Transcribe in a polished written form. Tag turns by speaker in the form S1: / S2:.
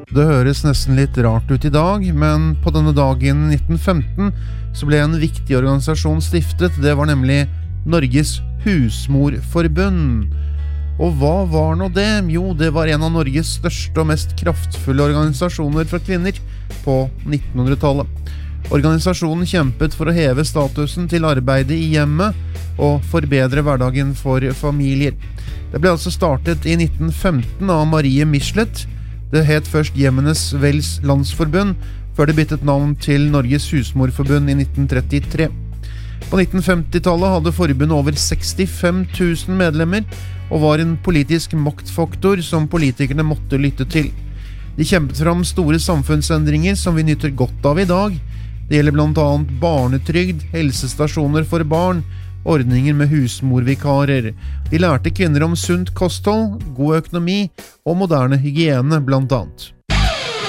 S1: Det høres nesten litt rart ut I dag, men på denne dagen 1915 så ble en viktig organisasjon stiftet. Det var nemlig Norges Husmorforbund. Og hva var nå det? Jo, det var en av Norges største og mest kraftfulle organisasjoner for kvinner på 1900-tallet. Organisasjonen kjempet for å heve statusen til arbeidet I hjemmet og forbedre hverdagen for familier. Det ble altså startet I 1915 av Marie Michelet. Det het først Hjemmenes Vels Landsforbund, før det byttet navn til Norges Husmorforbund I 1933. På 1950-tallet hadde forbundet over 65 000 medlemmer, og var en politisk maktfaktor som politikerne måtte lytte til. De kjempet fram store samfunnsendringer som vi nyter godt av I dag. Det gjelder blant annet barnetrygd, helsestasjoner for barn, ordninger med husmorvikarer. De lærte kvinner om sunt kosthold, god økonomi og moderne hygiene blant annet.